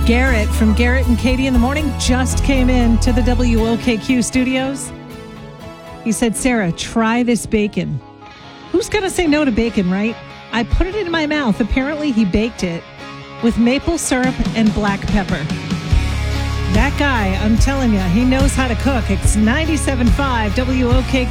Garrett from Garrett and Katie in the Morning just came in to the WOKQ studios. He said, Sarah, try this bacon. Who's going to say no to bacon, right? I put it in my mouth. Apparently, he baked it with maple syrup and black pepper. That guy, I'm telling you, he knows how to cook. It's 97.5 WOKQ.